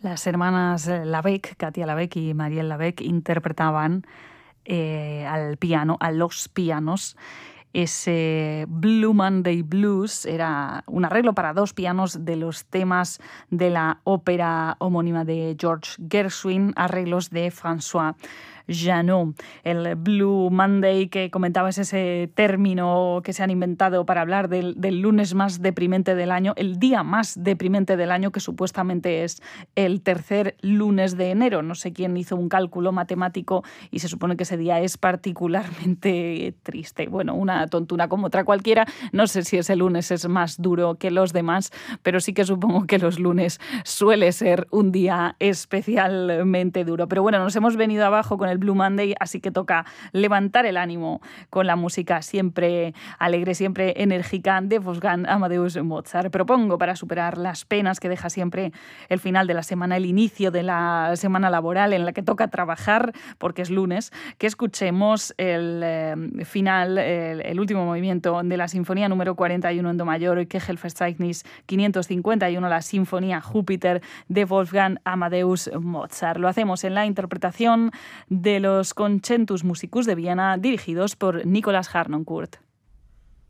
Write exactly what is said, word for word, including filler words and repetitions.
Las hermanas Labec, Katia Labec y Marielle Labec, interpretaban eh, al piano, a los pianos, ese Blue Monday Blues. Era un arreglo para dos pianos de los temas de la ópera homónima de George Gershwin, arreglos de François Janot. El Blue Monday que comentaba es ese término que se han inventado para hablar del, del lunes más deprimente del año, el día más deprimente del año, que supuestamente es el tercer lunes de enero. No sé quién hizo un cálculo matemático y se supone que ese día es particularmente triste. Bueno, una tontuna como otra cualquiera. No sé si ese lunes es más duro que los demás, pero sí que supongo que los lunes suele ser un día especialmente duro. Pero bueno, nos hemos venido abajo con el Blue Monday, así que toca levantar el ánimo con la música siempre alegre, siempre enérgica de Wolfgang Amadeus Mozart. Propongo, para superar las penas que deja siempre el final de la semana, el inicio de la semana laboral en la que toca trabajar porque es lunes, que escuchemos el eh, final, el, el último movimiento de la Sinfonía número cuarenta y uno en Do mayor, Köchelverzeichnis quinientos cincuenta y uno, la Sinfonía Júpiter de Wolfgang Amadeus Mozart. Lo hacemos en la interpretación de los Concentus Musicus de Viena, dirigidos por Nicolas Harnoncourt.